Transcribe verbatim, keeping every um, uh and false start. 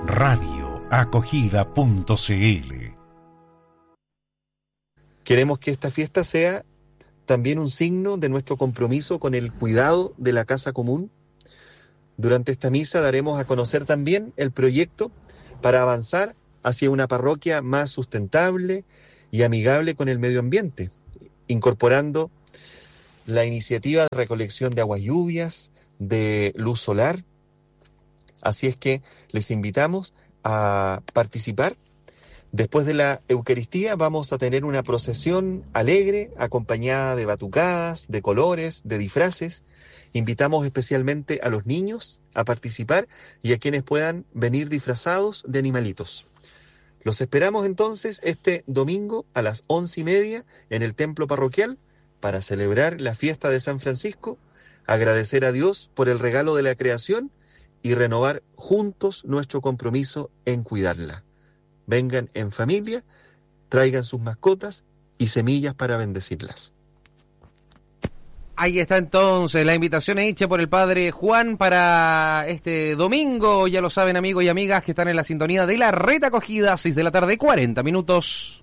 radio acogida punto c l. Queremos que esta fiesta sea también un signo de nuestro compromiso con el cuidado de la casa común. Durante esta misa daremos a conocer también el proyecto para avanzar hacia una parroquia más sustentable y amigable con el medio ambiente, incorporando la iniciativa de recolección de aguas lluvias, de luz solar. Así es que les invitamos a participar. Después de la Eucaristía vamos a tener una procesión alegre, acompañada de batucadas, de colores, de disfraces. Invitamos especialmente a los niños a participar y a quienes puedan venir disfrazados de animalitos. Los esperamos entonces este domingo a las once y media en el templo parroquial para celebrar la fiesta de San Francisco, agradecer a Dios por el regalo de la creación y renovar juntos nuestro compromiso en cuidarla. Vengan en familia, traigan sus mascotas y semillas para bendecirlas. Ahí está entonces la invitación hecha por el Padre Juan para este domingo. Ya lo saben, amigos y amigas que están en la sintonía de la Red Acogida, seis de la tarde, cuarenta minutos.